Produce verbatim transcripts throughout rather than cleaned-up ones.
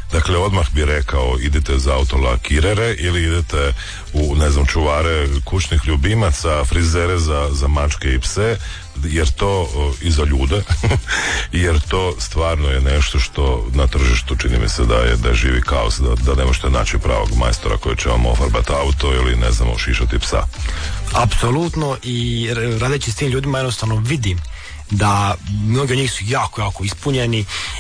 Dakle, odmah bi rekao idite za autolakirere ili idete u, ne znam, čuvare kućnih ljubimaca, frizere za, za mačke i pse, jer to i za ljude jer to stvarno je nešto što na tržištu čini mi se da je, da je živi kaos, da, da ne možete naći pravog majstora koji će vam ofarbati auto ili ne znam, ošišati psa. Apsolutno, i radeći s tim ljudima jednostavno vidim da mnogi od njih su jako, jako ispunjeni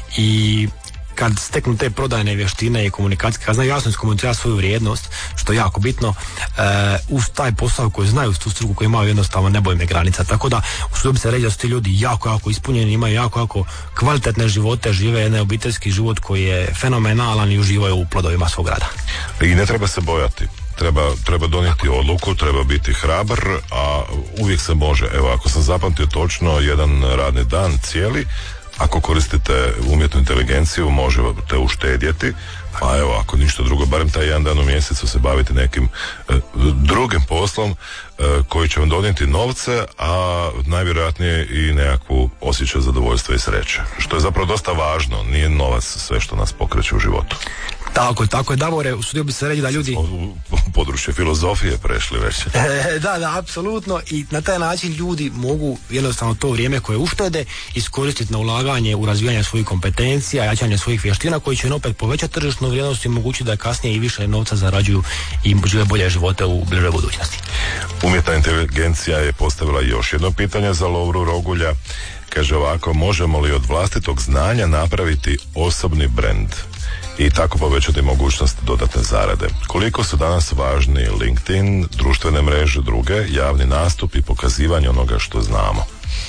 i kad steknu te prodajne vještine i komunikacije, kad znaju jasno iskomunicirati svoju vrijednost, što je jako bitno, e, uz taj posao koji znaju, uz tu struku koju imaju, jednostavno ne bojim granica. Tako da, usudio bi se reći da su ti ljudi jako, jako ispunjeni, imaju jako, jako kvalitetne živote, žive jedan obiteljski život koji je fenomenalan i uživaju u plodovima svog rada. I ne treba se bojati. Treba, treba donijeti odluku, treba biti hrabar, a uvijek se može. Evo, ako sam zapamtio točno, jedan radni dan cijeli, ako koristite umjetnu inteligenciju, možete uštedjeti, pa evo, ako ništa drugo, barem taj jedan dan u mjesecu se baviti nekim e, drugim poslom e, koji će vam donijeti novce, a najvjerojatnije i nekakvu osjećaj zadovoljstva i sreće. Što je zapravo dosta važno, nije novac sve što nas pokreće u životu. Tako je, tako je, Davore, usudio bi se reći da ljudi... U područje filozofije prešli već. E, da, da, apsolutno, i na taj način ljudi mogu jednostavno to vrijeme koje uštede iskoristiti na ulaganje u razvijanje svojih kompetencija, jačanje svojih vještina koji će opet povećati tržišnu vrijednost i mogući da kasnije i više novca zarađuju i žive bolje živote u bližoj budućnosti. Umjetna inteligencija je postavila još jedno pitanje za Lovru Rogulja. Kaže ovako, možemo li od vlastitog znanja napraviti osobni brend i tako povećati mogućnost dodatne zarade? Koliko su danas važni LinkedIn, društvene mreže, druge, javni nastup i pokazivanje onoga što znamo?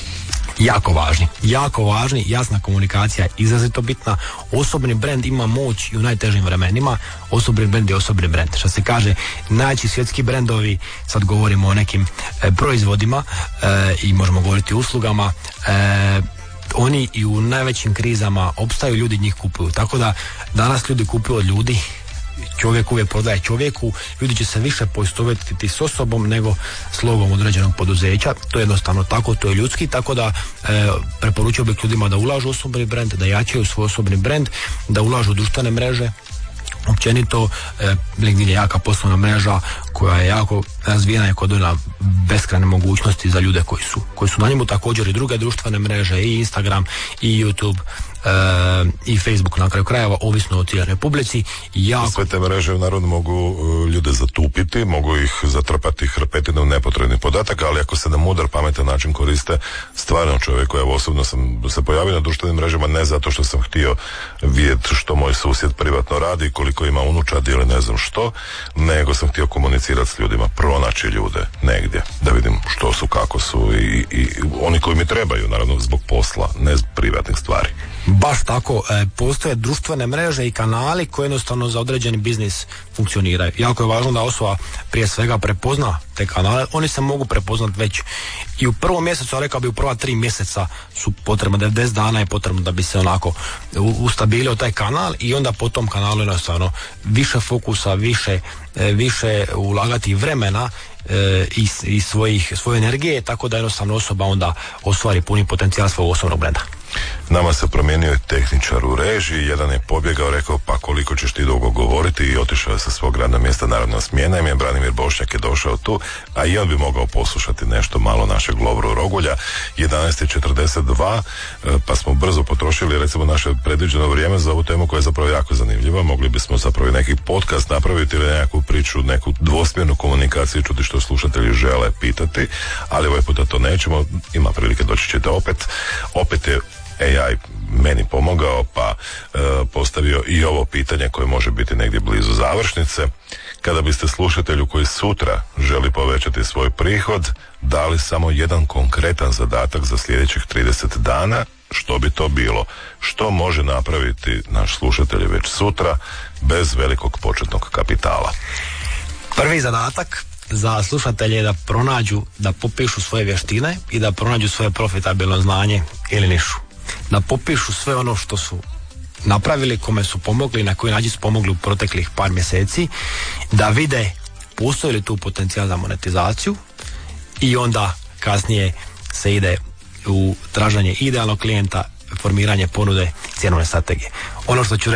Jako važni, jako važni, jasna komunikacija je izrazito bitna. Osobni brend ima moć i u najtežim vremenima. Osobni brend je osobni brend. Što se kaže, najveći svjetski brendovi, sad govorimo o nekim e, proizvodima e, i možemo govoriti o uslugama, e, oni i u najvećim krizama opstaju, ljudi njih kupuju. Tako da danas ljudi kupuju od ljudi, čovjek uvijek prodaje čovjeku, ljudi će se više poistovjetiti s osobom nego s logom određenog poduzeća. To je jednostavno tako, to je ljudski, tako da e, preporučio bih ljudima da ulažu u osobni brend, da jačaju svoj osobni brend, da ulažu u društvene mreže. Općenito, e, LinkedIn je jaka poslovna mreža koja je jako razvijena i koja dođe beskrajne mogućnosti za ljude koji su, koji su na njemu. Također i druge društvene mreže, i Instagram, i YouTube, e, i Facebook na kraju krajeva, ovisno o cijeloj Republici. Jako... Sve te mreže naravno mogu ljude zatupiti, mogu ih zatrpati hrpetinom nepotrebnih podataka, ali ako se na mudar, pametan način koriste, stvarno čovjek, evo osobno sam se pojavio na društvenim mrežama ne zato što sam htio vidjeti što moj susjed privatno radi, koliko ima unučadi ili ne znam što, nego sam htio komunicirati s ljudima, pronaći ljude negdje, da vidim što su, kako su i, i oni koji mi trebaju, naravno zbog posla, ne zbog privatnih stvari. Baš tako, e, postoje društvene mreže i kanali koji jednostavno za određeni biznis funkcioniraju. Jako je važno da osoba prije svega prepozna te kanale. Oni se mogu prepoznati već i u prvom mjesecu, a rekao bi u prva tri mjeseca su potrebno, devedeset dana je potrebno da bi se onako ustabilio taj kanal i onda po tom kanalu jednostavno više fokusa, više, e, više ulagati vremena e, i, i svojih, svoje energije, tako da jednostavno osoba onda ostvari puni potencijal svog osobnog brenda. Nama se promijenio tehničar u režiji, jedan je pobjegao, rekao pa koliko ćeš ti dugo govoriti, i otišao je sa svog radnog mjesta, naravno smjena im je, Branimir Bošnjak je došao tu, a i on bi mogao poslušati nešto malo našeg Lovru Rogulja. Jedanaest i četrdeset dva, pa smo brzo potrošili recimo naše predviđeno vrijeme za ovu temu koja je zapravo jako zanimljiva. Mogli bismo zapravo neki podcast napraviti ili nekakvu priču, neku dvosmjernu komunikaciju, čuti što slušatelji žele pitati, ali ovaj puta to nećemo, ima prilike, doći ćete opet. Opet je A I meni pomogao, pa e, postavio i ovo pitanje koje može biti negdje blizu završnice. Kada biste slušatelju koji sutra želi povećati svoj prihod dali samo jedan konkretan zadatak za sljedećih trideset dana, što bi to bilo? Što može napraviti naš slušatelj već sutra bez velikog početnog kapitala? Prvi zadatak za slušatelje je da pronađu, da popišu svoje vještine i da pronađu svoje profitabilno znanje ili nišu. Da popišu sve ono što su napravili, kome su pomogli, na koji način su pomogli u proteklih par mjeseci, da vide postoji li tu potencijal za monetizaciju i onda kasnije se ide u traženje idealnog klijenta, formiranje ponude, cjenovne strategije. Ono što ću reći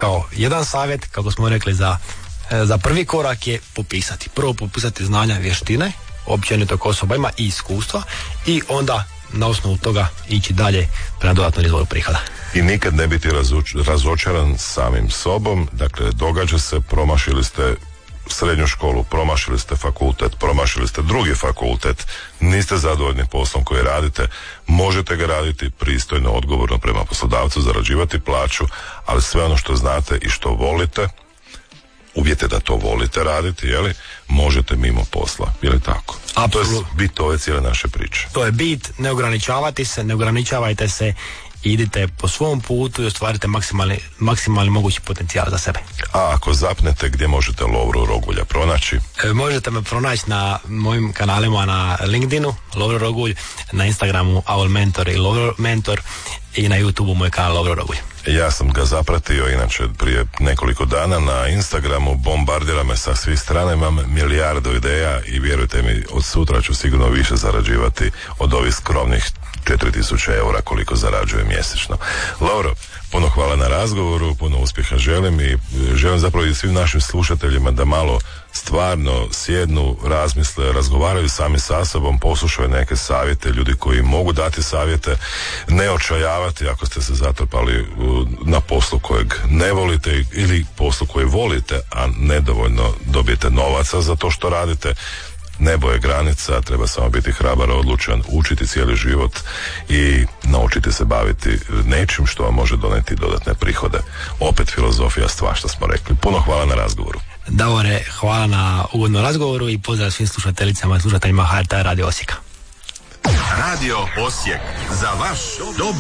kao jedan savjet, kako smo rekli, za, za prvi korak je popisati. Prvo popisati znanja, vještine, općenito k osobama i iskustva, i onda na osnovu toga ići dalje prema dodatnom izvoru prihoda. I nikad ne biti razoč- razočaran samim sobom. Dakle, događa se, promašili ste srednju školu, promašili ste fakultet, promašili ste drugi fakultet, niste zadovoljni poslom koji radite, možete ga raditi pristojno, odgovorno prema poslodavcu, zarađivati plaću, ali sve ono što znate i što volite, uvjete da to volite raditi, jeli, možete mimo posla, je li tako? Apsolutno. To je bit ove cijele naše priče. To je bit, ne ograničavati se, ne ograničavajte se, idite po svom putu i ostvarite maksimalni, maksimalni mogući potencijal za sebe. A ako zapnete, gdje možete Lovru Rogulja pronaći? E, možete me pronaći na mojim kanalima na LinkedInu, Lovro Rogulj, na Instagramu Aul Mentor i Lovro Mentor, i na YouTubeu moj kanal Lovro Rogulj. Ja sam ga zapratio inače prije nekoliko dana na Instagramu, bombardira me sa svih strana, imam milijardu ideja i vjerujte mi, od sutra ću sigurno više zarađivati od ovih skromnih četiri tisuće eura koliko zarađujem mjesečno. Lovro, puno hvala na razgovoru, puno uspjeha želim i želim zapravo i svim našim slušateljima da malo stvarno sjednu, razmisle, razgovaraju sami sa sobom, poslušaju neke savjete, ljudi koji mogu dati savjete, ne očajavati ako ste se zatrpali na poslu kojeg ne volite ili poslu koji volite, a nedovoljno dobijete novaca za to što radite. Nebo je granica, treba samo biti hrabar, odlučan, učiti cijeli život i naučiti se baviti nečim što vam može doneti dodatne prihode. Opet filozofija, stvar što smo rekli. Puno hvala na razgovoru. Davore, hvala na ugodnom razgovoru i pozdrav svim slušateljicama i slušateljima H R T Radio Osijeka. Radio Osijek, za vaš dobar